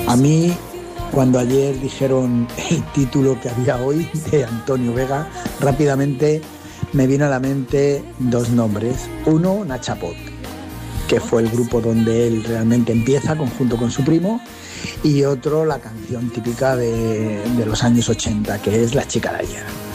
A mí, cuando ayer dijeron el título que había hoy de Antonio Vega, rápidamente me vino a la mente dos nombres. Uno, Nachapot, que fue el grupo donde él realmente empieza, conjunto con su primo, y otro, la canción típica de los años 80, que es La chica de ayer.